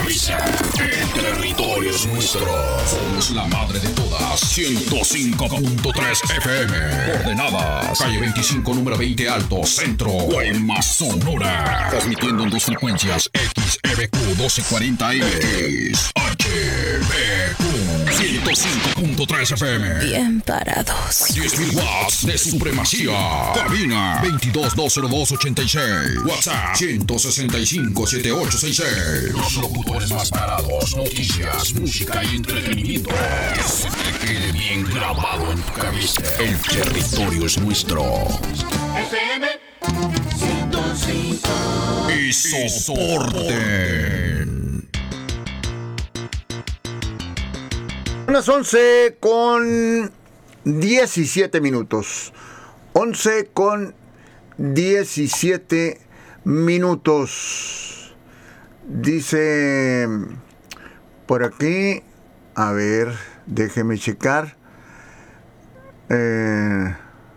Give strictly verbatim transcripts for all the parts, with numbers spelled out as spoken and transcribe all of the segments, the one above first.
avisa. El territorio es nuestro. Somos la madre de todas. ciento cinco punto tres F M. Coordenadas. Calle veinticinco, número veinte Alto, Centro. Guaymas, Sonora. Transmitiendo en dos frecuencias. X E B Q doce cuarenta M. X H B Q ciento cinco punto tres F M. Bien parados. diez mil watts de supremacía. Cabina veintidós dos cero dos ochenta y seis. WhatsApp ciento sesenta y cinco setenta y ocho sesenta y seis. Los locutores más parados. Noticias, música y entretenimiento. Que se te quede bien grabado en tu cabeza. El territorio es nuestro. F M ciento cinco. Y soporten. Unas once con diecisiete minutos. once con diecisiete minutos. Dice por aquí, a ver, déjeme checar. Eh,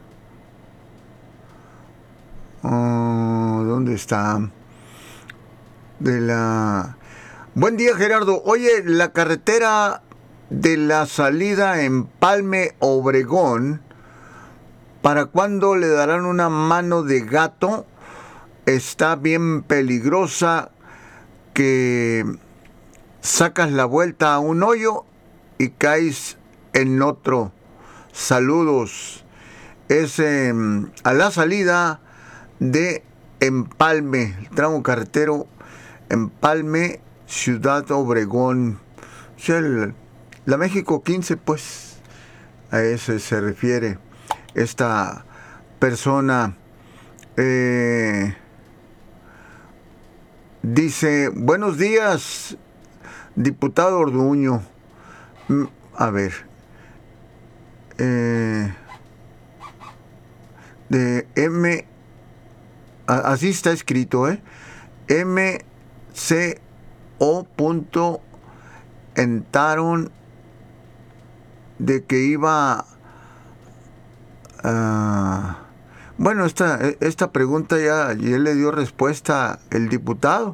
oh, ¿Dónde está? De la... Buen día, Gerardo. Oye, la carretera de la salida en Palme Obregón, ¿para cuándo le darán una mano de gato? Está bien peligrosa, que sacas la vuelta a un hoyo y caes en otro. Saludos. Es eh, a la salida de Empalme, el tramo carretero Empalme, Ciudad Obregón. O sea, el, la México quince, pues, a ese se refiere esta persona. Eh, dice, buenos días, diputado Orduño. A ver, eh, de M, así está escrito, ¿eh? M C O punto Entaron, de que iba a... Uh, bueno, esta, esta pregunta ya, ya le dio respuesta el diputado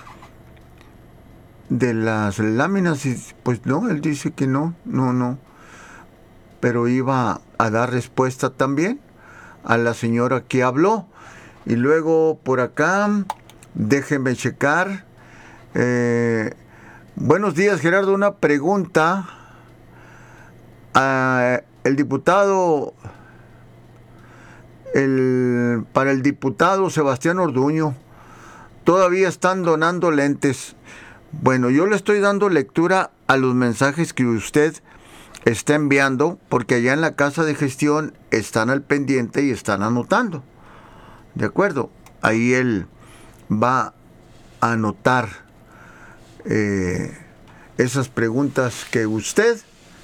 de las láminas, y pues no, él dice que no, no, no, pero iba a dar respuesta también a la señora que habló. Y luego por acá, déjenme checar. Eh, buenos días, Gerardo, una pregunta. Uh, el diputado... El, para el diputado Sebastián Orduño, todavía están donando lentes. Bueno, yo le estoy dando lectura a los mensajes que usted está enviando, porque allá en la casa de gestión están al pendiente y están anotando. ¿De acuerdo? Ahí él va a anotar eh, esas preguntas que usted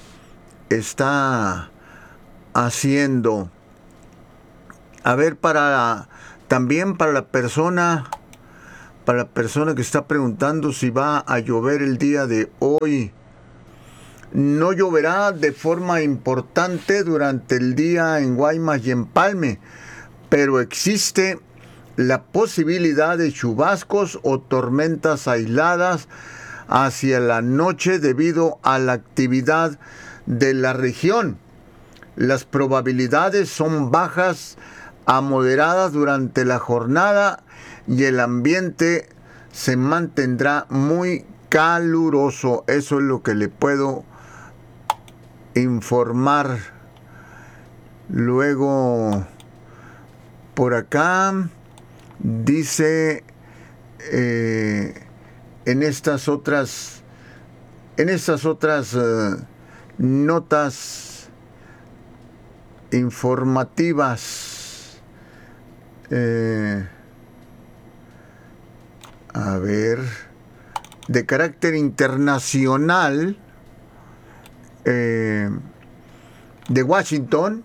está haciendo. A ver, para también para la persona, para la persona que está preguntando si va a llover el día de hoy. No lloverá de forma importante durante el día en Guaymas y en Palme, pero existe la posibilidad de chubascos o tormentas aisladas hacia la noche debido a la actividad de la región. Las probabilidades son bajas a moderadas durante la jornada y el ambiente se mantendrá muy caluroso. Eso es lo que le puedo informar. Luego, por acá, dice eh, en estas otras, en estas otras eh, notas informativas. Eh, a ver, de carácter internacional, eh, de Washington,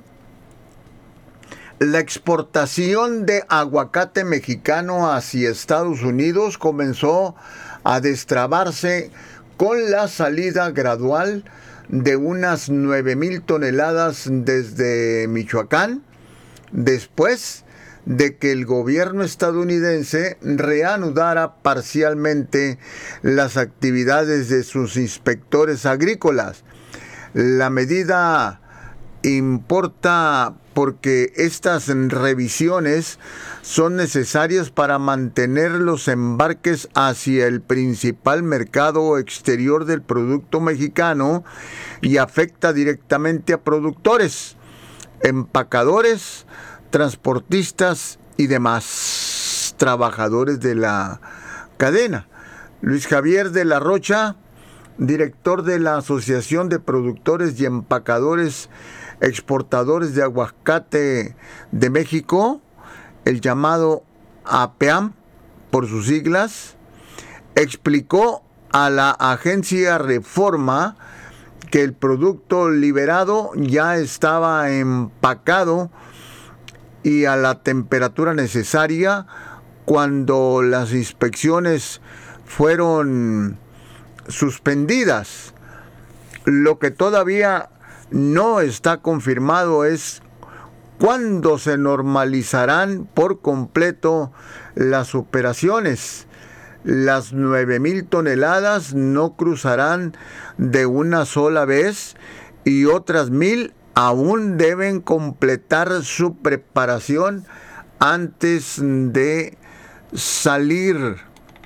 la exportación de aguacate mexicano hacia Estados Unidos comenzó a destrabarse con la salida gradual de unas nueve mil toneladas desde Michoacán, después de que el gobierno estadounidense reanudara parcialmente las actividades de sus inspectores agrícolas. La medida importa porque estas revisiones son necesarias para mantener los embarques hacia el principal mercado exterior del producto mexicano y afecta directamente a productores, empacadores, transportistas y demás trabajadores de la cadena. Luis Javier de la Rocha, director de la Asociación de Productores y Empacadores Exportadores de Aguacate de México, el llamado APEAM por sus siglas, explicó a la agencia Reforma que el producto liberado ya estaba empacado y a la temperatura necesaria cuando las inspecciones fueron suspendidas. Lo que todavía no está confirmado es cuándo se normalizarán por completo las operaciones. Las nueve mil toneladas no cruzarán de una sola vez y otras mil aún deben completar su preparación antes de salir.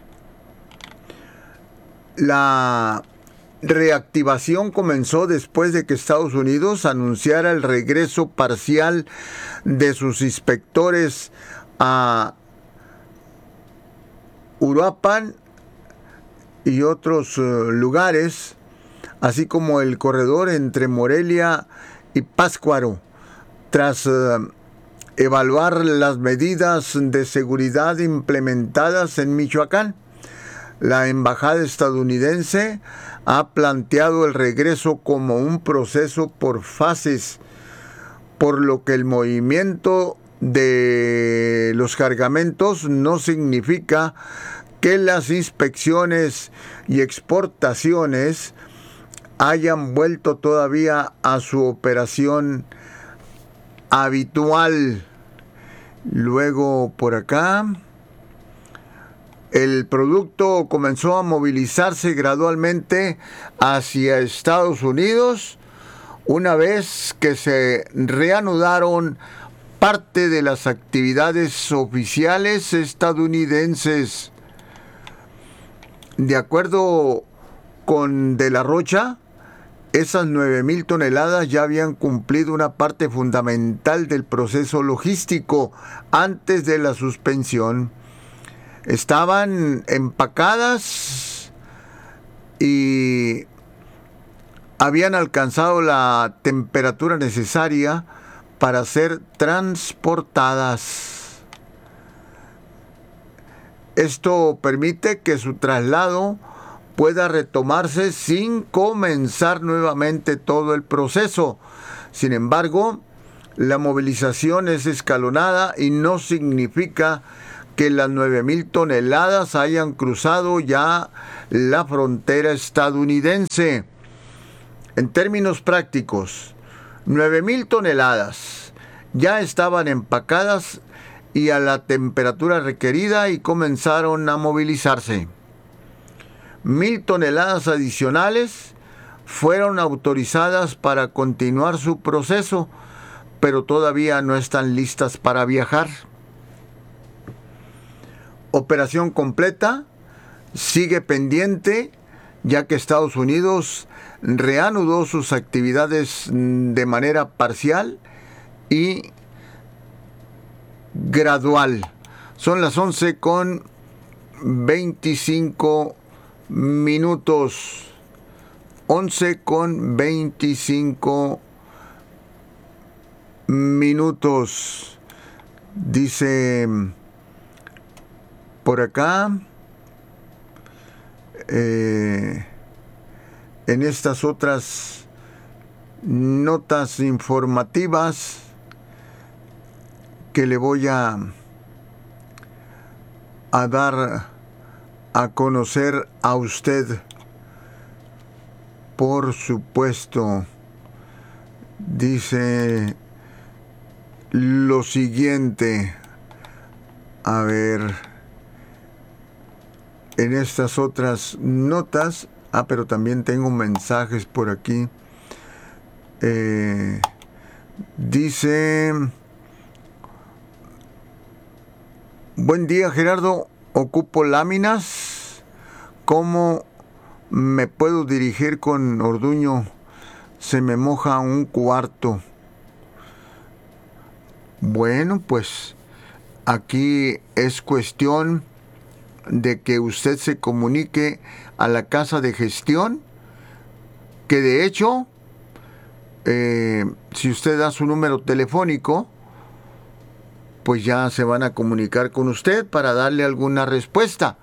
La reactivación comenzó después de que Estados Unidos anunciara el regreso parcial de sus inspectores a Uruapan y otros uh, lugares, así como el corredor entre Morelia y Pátzcuaro, tras uh, evaluar las medidas de seguridad implementadas en Michoacán. La embajada estadounidense ha planteado el regreso como un proceso por fases, por lo que el movimiento de los cargamentos no significa que las inspecciones y exportaciones hayan vuelto todavía a su operación habitual. Luego por acá, el producto comenzó a movilizarse gradualmente hacia Estados Unidos una vez que se reanudaron parte de las actividades oficiales estadounidenses. De acuerdo con De la Rocha, esas nueve mil toneladas ya habían cumplido una parte fundamental del proceso logístico antes de la suspensión. Estaban empacadas y habían alcanzado la temperatura necesaria para ser transportadas. Esto permite que su traslado pueda retomarse sin comenzar nuevamente todo el proceso. Sin embargo, la movilización es escalonada y no significa que las nueve mil toneladas hayan cruzado ya la frontera estadounidense. En términos prácticos, nueve mil toneladas ya estaban empacadas y a la temperatura requerida y comenzaron a movilizarse. Mil toneladas adicionales fueron autorizadas para continuar su proceso, pero todavía no están listas para viajar. Operación completa sigue pendiente, ya que Estados Unidos reanudó sus actividades de manera parcial y gradual. Son las once con veinticinco minutos. once con veinticinco minutos. Dice por acá, eh, en estas otras notas informativas que le voy a, a dar a conocer a usted, por supuesto, dice lo siguiente. a ver, en estas otras notas, ah, pero también tengo mensajes por aquí. Eh, dice, buen día Gerardo, ocupo láminas, ¿cómo me puedo dirigir con Orduño? Se me moja un cuarto. Bueno, pues aquí es cuestión de que usted se comunique a la casa de gestión, que de hecho, eh, si usted da su número telefónico, pues ya se van a comunicar con usted para darle alguna respuesta.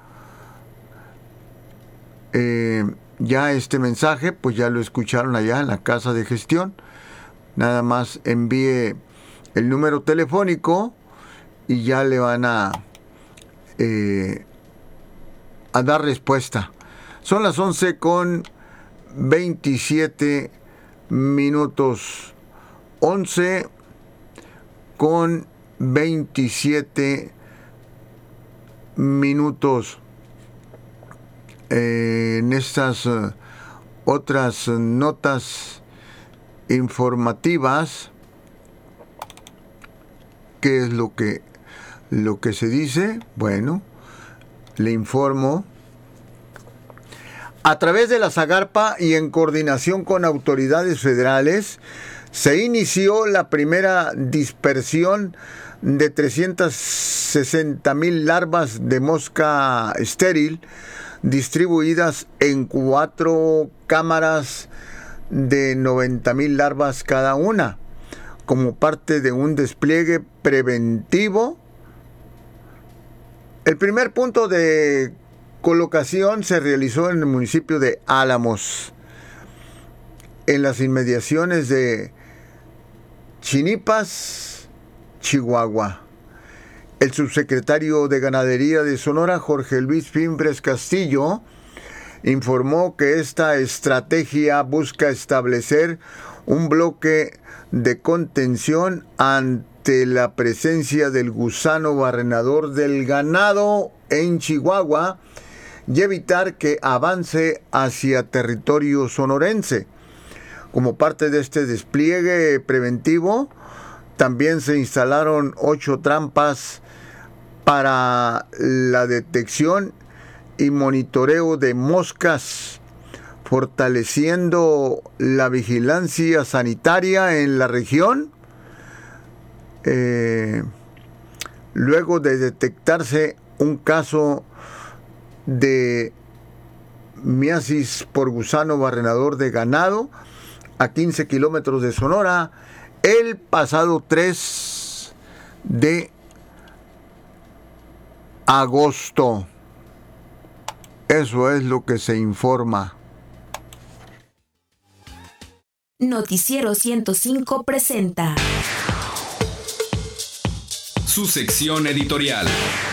Eh, ya este mensaje, pues ya lo escucharon allá en la casa de gestión. Nada más envíe el número telefónico y ya le van a, eh, a dar respuesta. Son las once con veintisiete minutos. once con veintisiete minutos. Eh, en estas uh, otras uh, notas informativas, ¿qué es lo que, lo que se dice? Bueno, le informo. A través de la Zagarpa y en coordinación con autoridades federales, se inició la primera dispersión de trescientas sesenta mil larvas de mosca estéril distribuidas en cuatro cámaras de noventa mil larvas cada una, como parte de un despliegue preventivo. El primer punto de colocación se realizó en el municipio de Álamos, en las inmediaciones de Chinipas, Chihuahua. El subsecretario de Ganadería de Sonora, Jorge Luis Fimbres Castillo, informó que esta estrategia busca establecer un bloque de contención ante la presencia del gusano barrenador del ganado en Chihuahua y evitar que avance hacia territorio sonorense. Como parte de este despliegue preventivo, también se instalaron ocho trampas para la detección y monitoreo de moscas, fortaleciendo la vigilancia sanitaria en la región. Eh, luego de detectarse un caso de miasis por gusano barrenador de ganado a quince kilómetros de Sonora el pasado tres de agosto. Eso es lo que se informa. Noticiero ciento cinco presenta su sección editorial.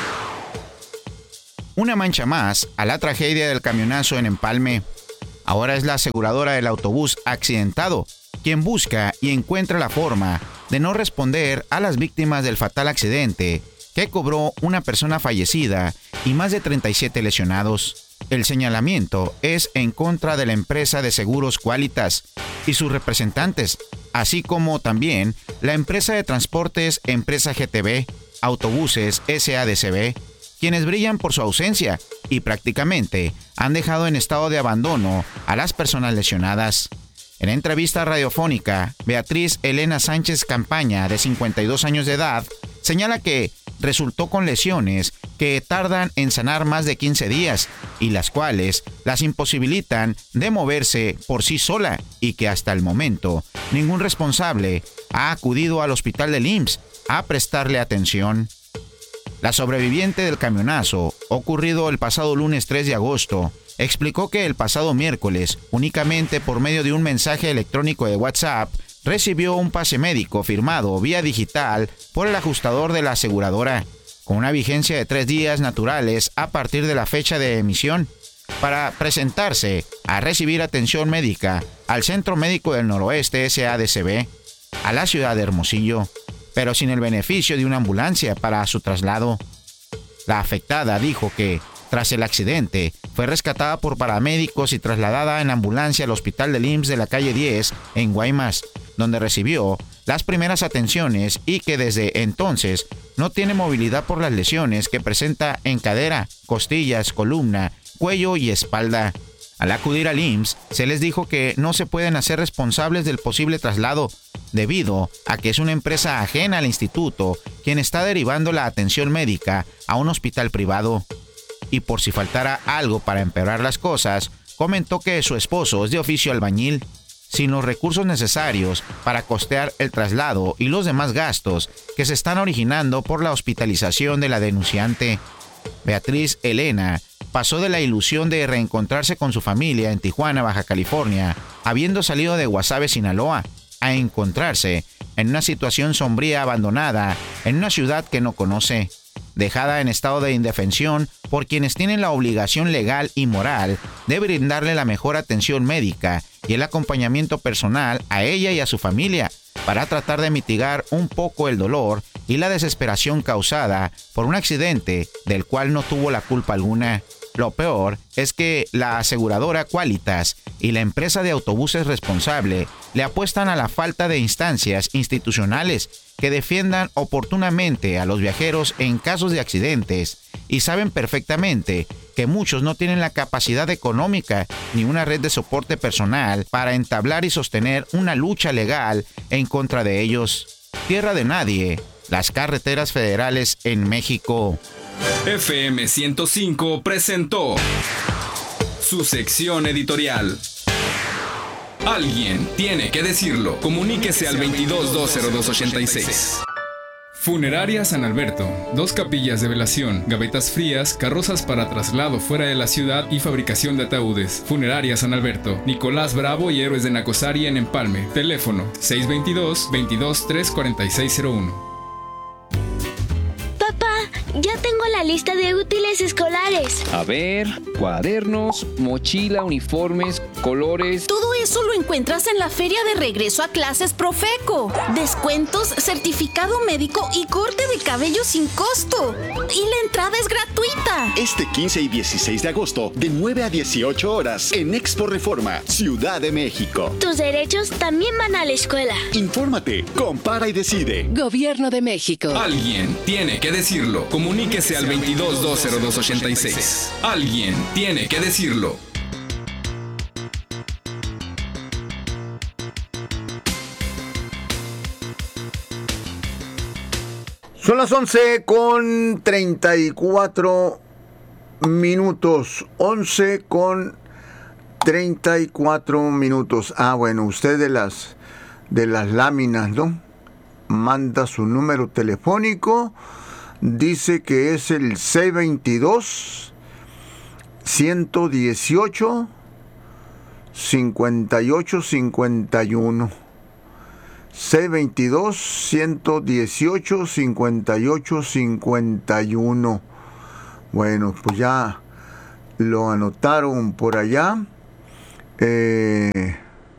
Una mancha más a la tragedia del camionazo en Empalme. Ahora es la aseguradora del autobús accidentado quien busca y encuentra la forma de no responder a las víctimas del fatal accidente que cobró una persona fallecida y más de treinta y siete lesionados. El señalamiento es en contra de la empresa de seguros Qualitas y sus representantes, así como también la empresa de transportes Empresa G T B, Autobuses S A D C B, quienes brillan por su ausencia y prácticamente han dejado en estado de abandono a las personas lesionadas. En entrevista radiofónica, Beatriz Elena Sánchez Campaña, de cincuenta y dos años de edad, señala que resultó con lesiones que tardan en sanar más de quince días y las cuales las imposibilitan de moverse por sí sola y que hasta el momento ningún responsable ha acudido al hospital del I M S S a prestarle atención. La sobreviviente del camionazo, ocurrido el pasado lunes tres de agosto, explicó que el pasado miércoles, únicamente por medio de un mensaje electrónico de WhatsApp, recibió un pase médico firmado vía digital por el ajustador de la aseguradora, con una vigencia de tres días naturales a partir de la fecha de emisión, para presentarse a recibir atención médica al Centro Médico del Noroeste S A D C B, a la ciudad de Hermosillo, pero sin el beneficio de una ambulancia para su traslado. La afectada dijo que, tras el accidente, fue rescatada por paramédicos y trasladada en ambulancia al hospital del I M S S de la calle diez en Guaymas, donde recibió las primeras atenciones y que desde entonces no tiene movilidad por las lesiones que presenta en cadera, costillas, columna, cuello y espalda. Al acudir al I M S S, se les dijo que no se pueden hacer responsables del posible traslado, debido a que es una empresa ajena al instituto quien está derivando la atención médica a un hospital privado. Y por si faltara algo para empeorar las cosas, comentó que su esposo es de oficio albañil, sin los recursos necesarios para costear el traslado y los demás gastos que se están originando por la hospitalización de la denunciante. Beatriz Elena pasó de la ilusión de reencontrarse con su familia en Tijuana, Baja California, habiendo salido de Guasave, Sinaloa, a encontrarse en una situación sombría abandonada en una ciudad que no conoce, dejada en estado de indefensión por quienes tienen la obligación legal y moral de brindarle la mejor atención médica y el acompañamiento personal a ella y a su familia para tratar de mitigar un poco el dolor y la desesperación causada por un accidente del cual no tuvo la culpa alguna. Lo peor es que la aseguradora Qualitas y la empresa de autobuses responsable le apuestan a la falta de instancias institucionales que defiendan oportunamente a los viajeros en casos de accidentes y saben perfectamente que muchos no tienen la capacidad económica ni una red de soporte personal para entablar y sostener una lucha legal en contra de ellos. Tierra de nadie, las carreteras federales en México. F M ciento cinco presentó su sección editorial. Alguien tiene que decirlo. Comuníquese al veintidós dos cero dos ochenta y seis. Funeraria San Alberto. Dos capillas de velación, gavetas frías, carrozas para traslado fuera de la ciudad y fabricación de ataúdes. Funeraria San Alberto. Nicolás Bravo y Héroes de Nacosari en Empalme. Teléfono seis dos dos, veintidós tres cuarenta y seis cero uno. Ya tengo la lista de útiles escolares. A ver, cuadernos, mochila, uniformes, colores. Todo eso lo encuentras en la feria de regreso a clases Profeco. Descuentos, certificado médico y corte de cabello sin costo. Y la entrada es gratuita. Este quince y dieciséis de agosto, de nueve a dieciocho horas, en Expo Reforma, Ciudad de México. Tus derechos también van a la escuela. Infórmate, compara y decide. Gobierno de México. Alguien tiene que decirlo. Comuníquese al veintidós dos cero dos ochenta y seis. Alguien tiene que decirlo. Son las once con treinta y cuatro minutos. once con treinta y cuatro minutos. Ah, bueno, usted de las, de las láminas, ¿no? Manda su número telefónico. Dice que es el seis dos dos, uno uno ocho, cinco ocho cinco uno. seis dos dos, uno uno ocho, cinco ocho cinco uno. Bueno, pues ya lo anotaron por allá. Eh,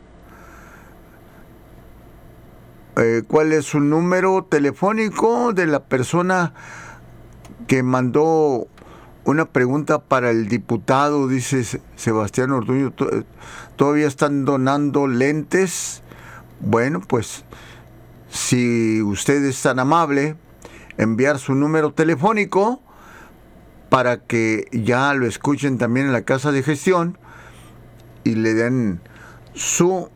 eh, ¿Cuál es su número telefónico de la persona que mandó una pregunta para el diputado? Dice Sebastián Orduño, ¿todavía están donando lentes? Bueno, pues si usted es tan amable, enviar su número telefónico para que ya lo escuchen también en la Casa de Gestión y le den su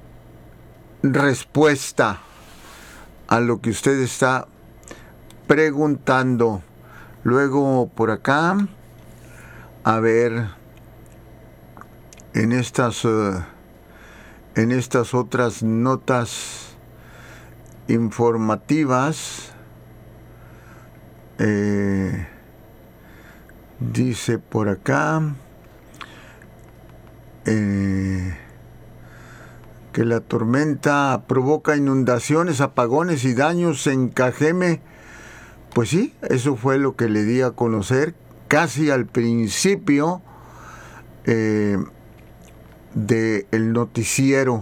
respuesta a lo que usted está preguntando. Luego por acá, a ver, en estas... Uh, En estas otras notas informativas, eh, dice por acá eh, que la tormenta provoca inundaciones, apagones y daños en Cajeme. Pues sí, eso fue lo que le di a conocer casi al principio eh, del noticiero.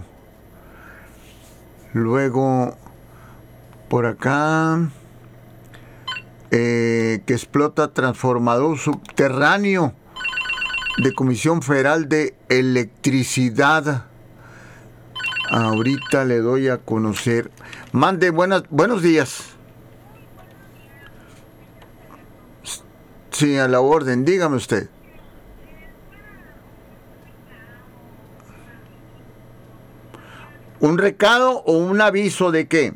Luego por acá eh, que explota transformador subterráneo de Comisión Federal de Electricidad. Ahorita le doy a conocer. Mande, buenas, buenos días. Sí, a la orden, dígame usted. ¿Un recado o un aviso de qué?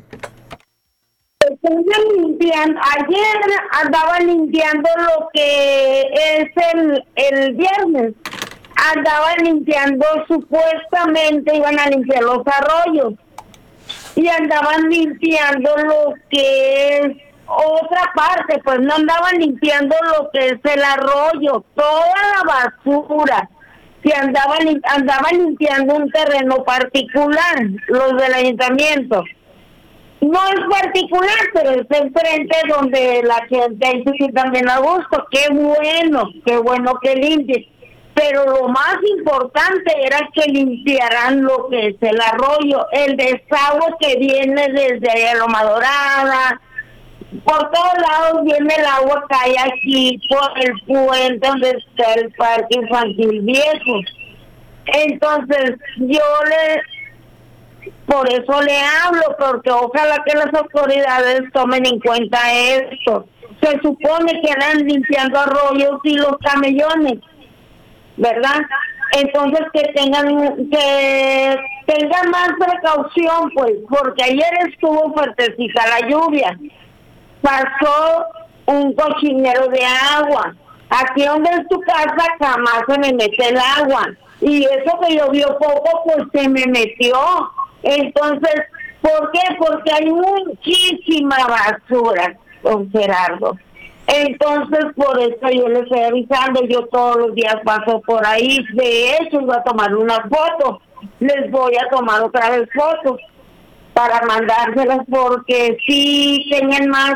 Limpiando, ayer andaba limpiando lo que es el, el viernes. Andaba limpiando, supuestamente iban a limpiar los arroyos. Y andaban limpiando lo que es otra parte, pues no andaban limpiando lo que es el arroyo, toda la basura. Que andaban, andaban limpiando un terreno particular, los del ayuntamiento. No es particular, pero es enfrente donde la gente ahí se siente también a gusto. Qué bueno, qué bueno que limpien. Pero lo más importante era que limpiaran lo que es el arroyo, el desagüe que viene desde allá Loma Dorada. Por todos lados viene el agua que hay aquí por el puente donde está el parque infantil viejo. Entonces yo le... Por eso le hablo, porque ojalá que las autoridades tomen en cuenta esto. Se supone que andan limpiando arroyos y los camellones, ¿verdad? Entonces que tengan que tengan más precaución, pues, porque ayer estuvo fuertecita la lluvia. Pasó un cochinero de agua. Aquí donde es tu casa jamás se me mete el agua. Y eso que llovió poco, pues se me metió. Entonces, ¿por qué? Porque hay muchísima basura, don Gerardo. Entonces, por eso yo les estoy avisando, yo todos los días paso por ahí. De hecho, voy a tomar una foto. Les voy a tomar otra vez fotos para mandárselas, porque sí tengan más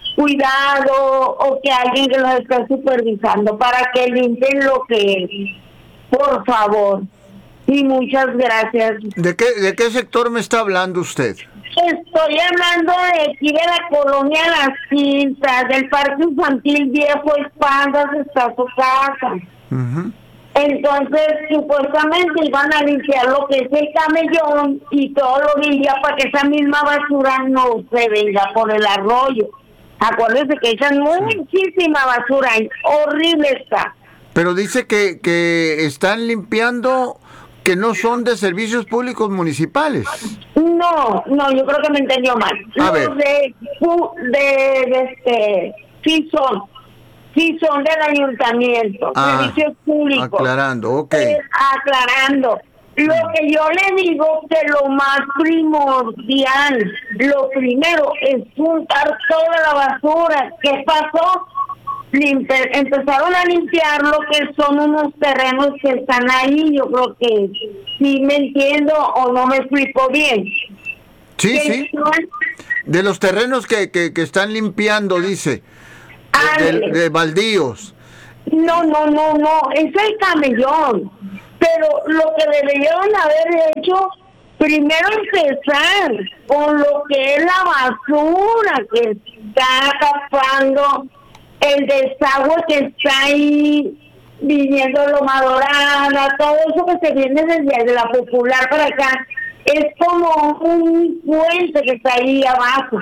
cuidado o que alguien que los esté supervisando para que limpien lo que es. Por favor. Y muchas gracias. ¿De qué, de qué sector me está hablando usted? Estoy hablando de aquí de la colonia Las Quintas, del parque infantil viejo Espandas, está su casa. Uh-huh. Entonces, supuestamente iban a limpiar lo que es el camellón y todo lo día para que esa misma basura no se venga por el arroyo. Acuérdense que echan muchísima basura, horrible está. Pero dice que, que están limpiando, que no son de servicios públicos municipales. No, no, yo creo que me entendió mal. A Los ver. de, de, de este, sí son, sí son del ayuntamiento, Ah, servicios públicos. aclarando, ok. Eh, aclarando. Lo que yo le digo que lo más primordial, lo primero es juntar toda la basura. ¿Qué pasó? Limpe- empezaron a limpiar lo que son unos terrenos que están ahí. Yo creo que sí me entiendo o no me explico bien. Sí, sí. De los terrenos que, que, que están limpiando, dice. De, de, de baldíos. No, no, no, no. Es el camellón. Pero lo que deberían haber hecho, primero empezar con lo que es la basura que está tapando el desagüe que está ahí viniendo de Loma Dorada, todo eso que se viene desde la Popular para acá, es como un puente que está ahí abajo.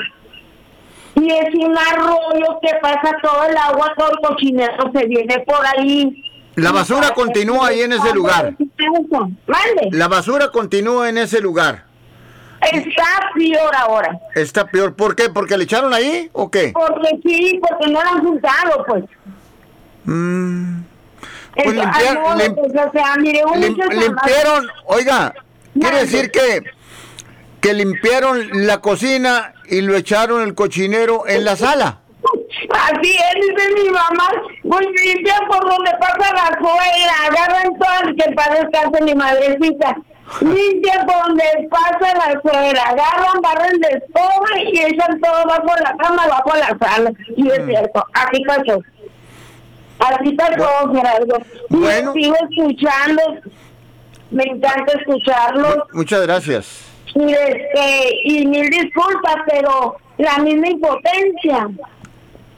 Y es un arroyo que pasa todo el agua, todo el cochinero se viene por ahí. La basura continúa ahí en ese lugar. ¿Vale? La basura continúa en ese lugar. Está peor ahora. Está peor. ¿Por qué? ¿Porque le echaron ahí o qué? Porque sí, porque no lo han juntado, pues. Mm. Pues Eso, limpiar, no, lim, pues, o sea, mire, un lim, limpiaron, oiga, quiere decir que que limpiaron la cocina y lo echaron el cochinero en la sala. Así es, dice mi mamá, muy limpia por donde pasa la suegra, agarran todo, que para descanse mi madrecita, limpia por donde pasa la suegra, agarran, barren de escoba y echan todo bajo la cama, bajo la sala. Y es cierto, así pasó. Así pasó, Gerardo. Bueno. Y sigo escuchando, me encanta escucharlo. Muchas gracias. Y, este, y mil disculpas, pero la misma impotencia.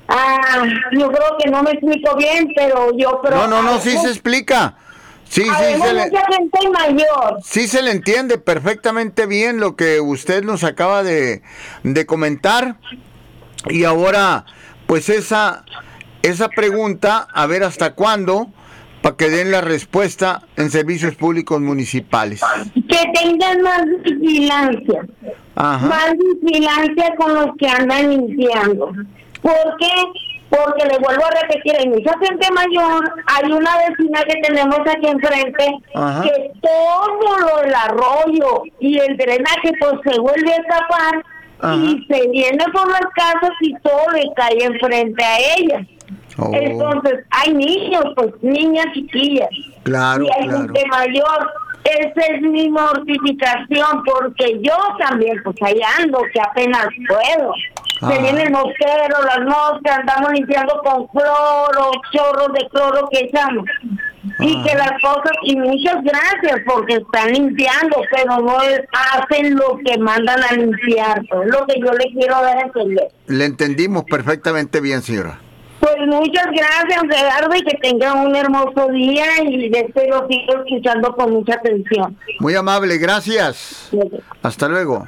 Ah, yo creo que no me explico bien, pero yo... Pero no, no, no, sí se explica. Sí, sí, se le, mucha gente mayor. Sí se le entiende perfectamente bien lo que usted nos acaba de, de comentar. Y ahora, pues esa, esa pregunta, a ver hasta cuándo, para que den la respuesta en servicios públicos municipales. Que tengan más vigilancia. Ajá. Más vigilancia con los que andan limpiando. ¿Por qué? Porque le vuelvo a repetir, hay mucha gente mayor, hay una vecina que tenemos aquí enfrente, ajá, que todo lo del arroyo y el drenaje pues se vuelve a tapar, ajá, y se viene por las casas y todo le cae enfrente a ella. Oh. Entonces, hay niños, pues niñas chiquillas, claro, y hay claro. gente mayor. Esa es mi mortificación, porque yo también, pues ahí ando, que apenas puedo. Se viene el mosquero, las moscas, andamos limpiando con cloro, chorros de cloro que echamos. Ah. Y que las cosas, y muchas gracias porque están limpiando, pero no hacen lo que mandan a limpiar. Es lo que yo le quiero dar a entender. Le entendimos perfectamente bien, señora. Pues muchas gracias, Gerardo, y que tengan un hermoso día y después lo sigo escuchando con mucha atención. Muy amable, gracias. Sí. Hasta luego.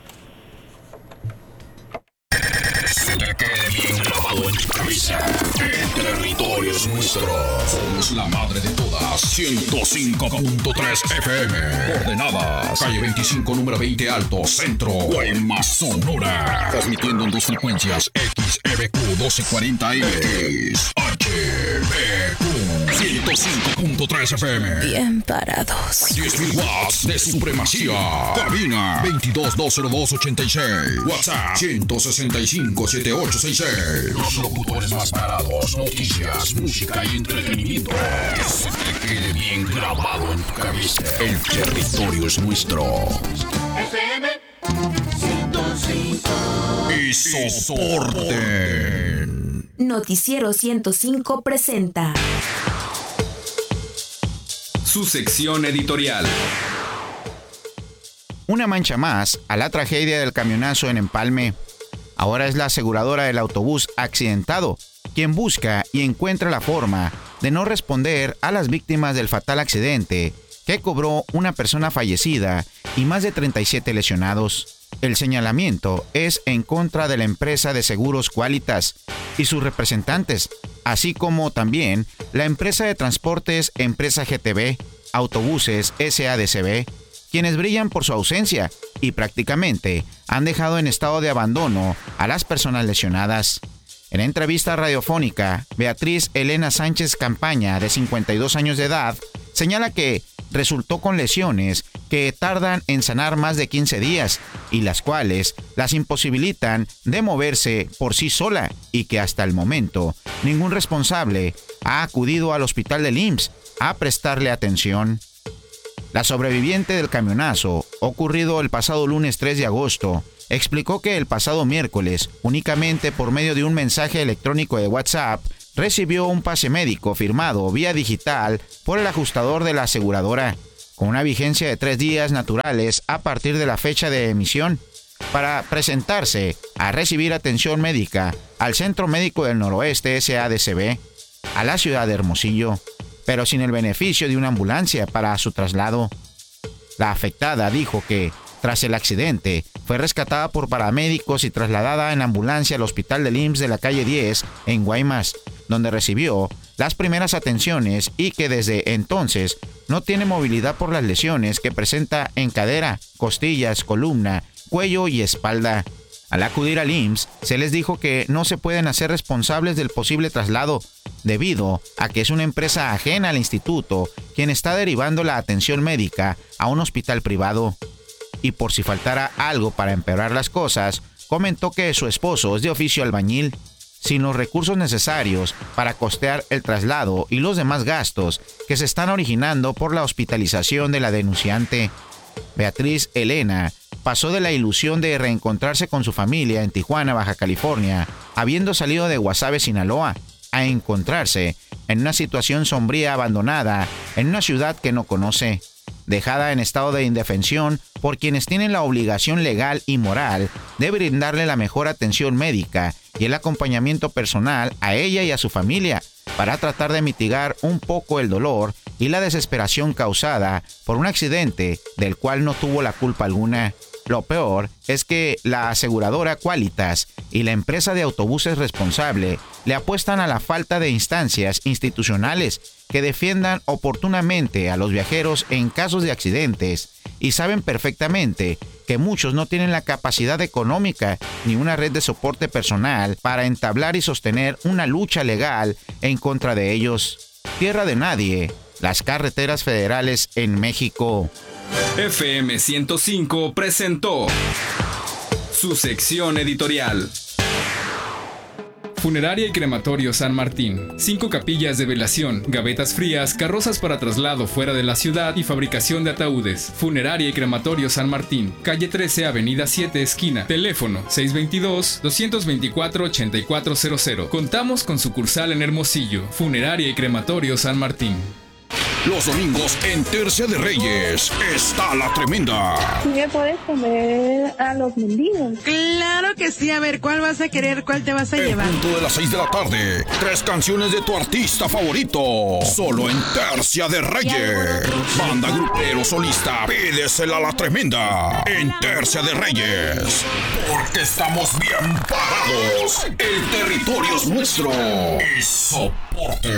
Se te quede bien grabado en tu cabeza. El territorio es nuestro. Somos la madre de todas. ciento cinco punto tres F M. Coordenadas. Calle veinticinco, número veinte Alto, Centro. Guaymas, Sonora. Transmitiendo en dos frecuencias. X E B Q doce cuarenta M. X H B Q ciento cinco punto tres F M. Bien parados. diez mil watts de supremacía. Cabina veintidós dos cero dos ochenta y seis. WhatsApp ciento sesenta y cinco setenta y ocho sesenta y seis. Los locutores más parados. Noticias, música y entretenimiento. Que se te quede bien grabado en tu cabeza. El territorio es nuestro. F M ciento cinco. Y soporte. Noticiero ciento cinco presenta su sección editorial. Una mancha más a la tragedia del camionazo en Empalme. Ahora es la aseguradora del autobús accidentado quien busca y encuentra la forma de no responder a las víctimas del fatal accidente que cobró una persona fallecida y más de treinta y siete lesionados. El señalamiento es en contra de la empresa de seguros Qualitas y sus representantes, así como también la empresa de transportes Empresa G T B, Autobuses S A D C B, quienes brillan por su ausencia y prácticamente han dejado en estado de abandono a las personas lesionadas. En entrevista radiofónica, Beatriz Elena Sánchez Campaña, de cincuenta y dos años de edad, señala que resultó con lesiones que tardan en sanar más de quince días y las cuales las imposibilitan de moverse por sí sola y que hasta el momento ningún responsable ha acudido al hospital del I M S S a prestarle atención. La sobreviviente del camionazo, ocurrido el pasado lunes tres de agosto, explicó que el pasado miércoles, únicamente por medio de un mensaje electrónico de WhatsApp, recibió un pase médico firmado vía digital por el ajustador de la aseguradora, con una vigencia de tres días naturales a partir de la fecha de emisión, para presentarse a recibir atención médica al Centro Médico del Noroeste S A D C B, a la ciudad de Hermosillo, pero sin el beneficio de una ambulancia para su traslado. La afectada dijo que, tras el accidente, fue rescatada por paramédicos y trasladada en ambulancia al hospital del I M S S de la calle diez en Guaymas, donde recibió las primeras atenciones y que desde entonces no tiene movilidad por las lesiones que presenta en cadera, costillas, columna, cuello y espalda. Al acudir al I M S S, se les dijo que no se pueden hacer responsables del posible traslado, debido a que es una empresa ajena al instituto quien está derivando la atención médica a un hospital privado. Y por si faltara algo para empeorar las cosas, comentó que su esposo es de oficio albañil, sin los recursos necesarios para costear el traslado y los demás gastos que se están originando por la hospitalización de la denunciante. Beatriz Elena pasó de la ilusión de reencontrarse con su familia en Tijuana, Baja California, habiendo salido de Guasave, Sinaloa, a encontrarse en una situación sombría abandonada en una ciudad que no conoce, dejada en estado de indefensión por quienes tienen la obligación legal y moral de brindarle la mejor atención médica y el acompañamiento personal a ella y a su familia para tratar de mitigar un poco el dolor y la desesperación causada por un accidente del cual no tuvo la culpa alguna. Lo peor es que la aseguradora Qualitas y la empresa de autobuses responsable le apuestan a la falta de instancias institucionales que defiendan oportunamente a los viajeros en casos de accidentes y saben perfectamente que muchos no tienen la capacidad económica ni una red de soporte personal para entablar y sostener una lucha legal en contra de ellos. Tierra de nadie, las carreteras federales en México. F M ciento cinco presentó su sección editorial. Funeraria y Crematorio San Martín. Cinco capillas de velación, gavetas frías, carrozas para traslado fuera de la ciudad y fabricación de ataúdes. Funeraria y Crematorio San Martín. Calle trece, Avenida siete, esquina. Teléfono seis dos dos, dos dos cuatro, ocho cuatro cero cero. Contamos con sucursal en Hermosillo. Funeraria y Crematorio San Martín. Los domingos en Tercia de Reyes está la tremenda. ¿Sí me puedes comer a los mendigos? Claro que sí. A ver, ¿cuál vas a querer? ¿Cuál te vas a en llevar? En punto de las seis de la tarde, tres canciones de tu artista favorito. Solo en Tercia de Reyes. Banda, grupero, solista, pídesela a la tremenda. En Tercia de Reyes. Porque estamos bien parados. El territorio es nuestro. Y soporte.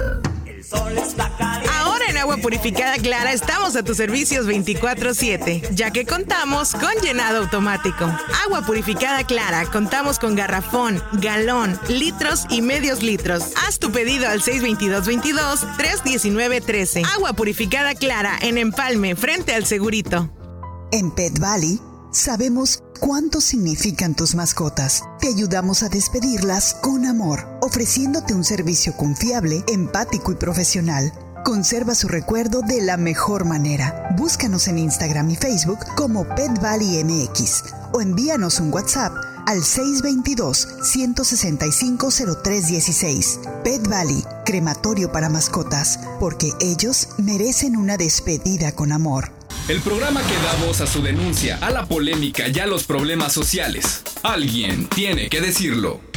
Ahora en Agua Purificada Clara estamos a tus servicios veinticuatro siete, ya que contamos con llenado automático. Agua Purificada Clara, contamos con garrafón, galón, litros y medios litros. Haz tu pedido al seis dos dos, veintidós, tres diecinueve, trece. Agua Purificada Clara en Empalme, frente al Segurito. En Pet Valley sabemos cuánto significan tus mascotas. Te ayudamos a despedirlas con amor, ofreciéndote un servicio confiable, empático y profesional. Conserva su recuerdo de la mejor manera. Búscanos en Instagram y Facebook como Pet Valley M X o envíanos un WhatsApp al seis dos dos, uno seis cinco, cero tres uno seis. Pet Valley, crematorio para mascotas, porque ellos merecen una despedida con amor. El programa que da voz a su denuncia, a la polémica y a los problemas sociales. Alguien tiene que decirlo.